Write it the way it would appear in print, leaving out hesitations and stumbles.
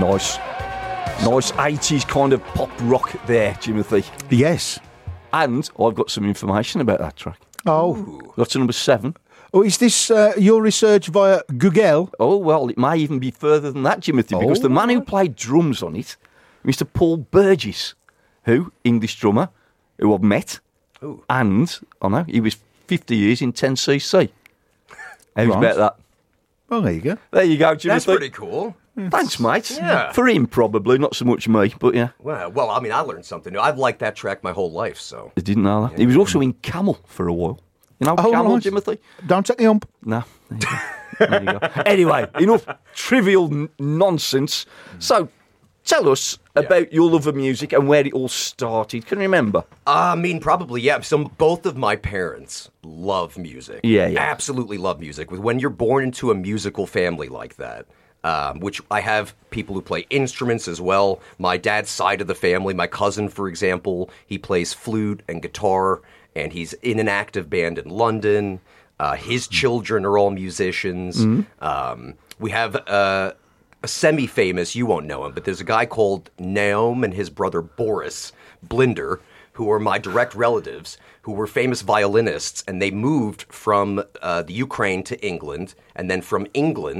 Nice. Nice 80s kind of pop rock there, Timothy. Yes. And I've got some information about that track. Oh. Got to number 7. Oh, is this your research via Google? Oh, well, it may even be further than that, Timothy, because the man who played drums on it, Mr. Paul Burgess, who, English drummer, who I've met, and, I know, he was 50 years in 10cc. How's about that? Well, there you go. There you go, Timothy. That's pretty cool. Thanks, mate. Yeah. For him, probably, not so much me, but yeah. Well, I mean, I learned something new. I've liked that track my whole life, so. I didn't know that. He was also in Camel for a while. You know Camel, nice. Timothy? Don't take the ump. No. There you go. Anyway, enough trivial nonsense. So, tell us about your love of music and where it all started. Can you remember? I mean, probably, yeah. So both of my parents love music. Yeah. Absolutely love music. When you're born into a musical family like that, which I have people who play instruments as well. My dad's side of the family, my cousin, for example, he plays flute and guitar, and he's in an active band in London. His children are all musicians. We have a semi-famous, you won't know him, but there's a guy called Naum and his brother Boris Blinder, who are my direct relatives, who were famous violinists, and they moved from the Ukraine to England, and then from England